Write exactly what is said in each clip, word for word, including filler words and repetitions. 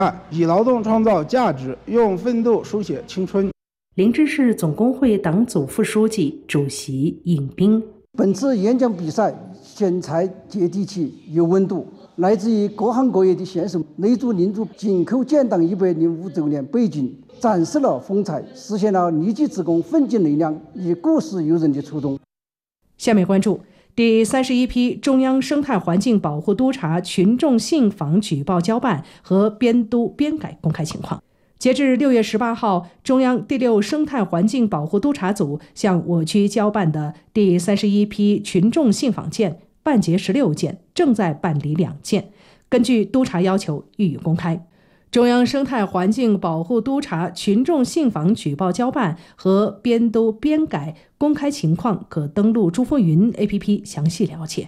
以劳动创造价值，用奋斗书写青春。 林芝市总工会党组副书记、主席尹斌。 本次演讲比赛选材接地气、有温度，来自于各行各业的选手擂主领主紧扣建党一百零五周年背景，展示了风采，实现了立己之功、奋进力量，以故事游人的初衷。 下面关注第三十一批中央生态环境保护督察群众信访举报交办和编督编改公开情况。截至六月十八号，中央第六生态环境保护督察组向我区交办的第三十一批群众信访件办结十六件，正在办理两件，根据督察要求予以公开。中央生态环境保护督察群众信访举报交办和编督编改公开情况，可登录珠风云 A P P 详细了解。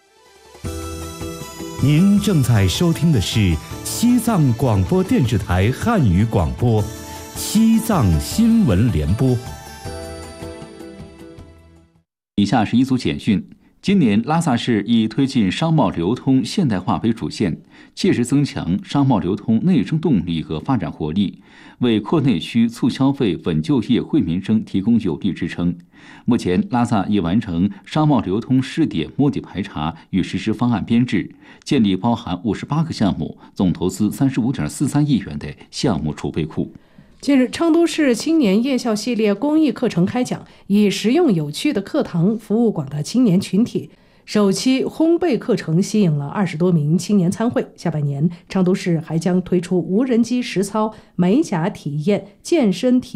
您正在收听的是西藏广播电视台汉语广播《西藏新闻联播》。 以下是一组简讯。今年拉萨市以推进商贸流通现代化为主线，切实增强商贸流通内生动力和发展活力，为扩内需、促消费、稳就业、惠民生提供有力支撑。目前，拉萨已完成商贸流通试点摸底排查与实施方案编制，建立包含五十八个项目、总投资三十五点四三亿元的项目储备库。 近日，成都市青年夜校系列公益课程开讲，以实用有趣的课堂服务广大青年群体。首期烘焙课程吸引了二十多名青年参会。下半年，成都市还将推出无人机实操、美甲体验、健身体